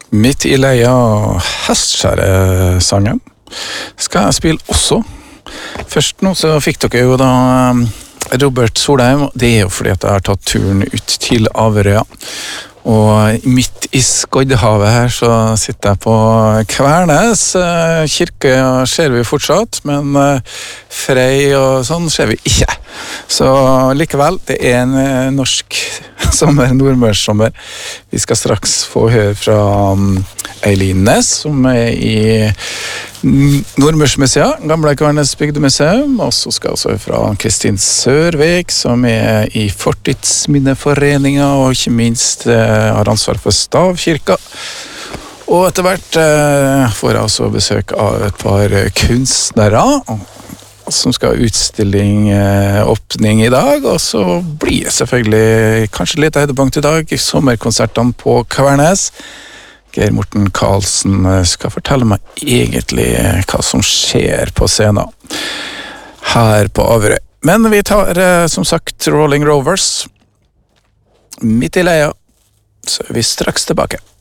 Midt i leia Hestskjære-sangen skal jeg spille også. Først nå så fikk dere jo da Robert Solheim. Det er jo fordi at jeg har tatt turen ut til Averøya. Og midt i Skodhavet her så sitter jeg på Kvernes. Kirke ser vi fortsatt, men Frei og sånn ser vi ikke. Så likevel, det er en norsk sommer, nordmørssommer. Vi skal straks få høre fra Eileen Næss, som er i Nordmørsmuseet, gamle Kvernes bygdemuseum, og så skal også fra Kristin Sørvik, som er i Fortidsminneforeninga, og ikke minst har ansvar for Stavkirka. Og etter hvert får jeg også besøk av et par kunstnere, som skal ha utstilling-åpning i dag, og så blir det selvfølgelig kanskje litt høydepunkt i dag, sommerkonsertene på Kvernes. Geir Morten Karlsen skal fortelle meg egentlig hva som skjer på scenen her på Averøy. Men vi tar som sagt Rolling Rovers midt i leia, så er vi straks tilbake.